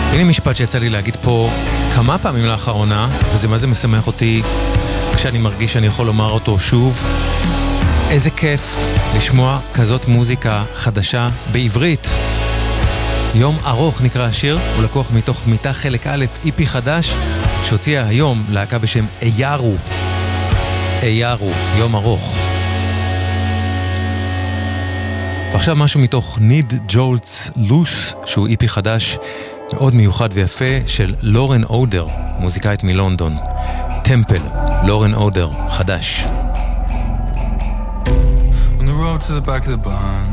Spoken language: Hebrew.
הנה משפט שיצא לי להגיד פה כמה פעמים לאחרונה, וזה מה זה משמח אותי כשאני מרגיש שאני יכול לומר אותו שוב. איזה כיף לשמוע כזאת מוזיקה חדשה בעברית. יום ארוך נקרא השיר, הוא לקוח מתוך מיטה חלק א' איפי חדש שהוציאה היום להקה בשם איירו. איירו, יום ארוך. ועכשיו משהו מתוך Need Jolts Loose, שהוא איפי חדש מאוד מיוחד ויפה של לורן אודר, מוזיקאית מלונדון. טמפל, לורן אודר, חדש. On the road to the back of the barn,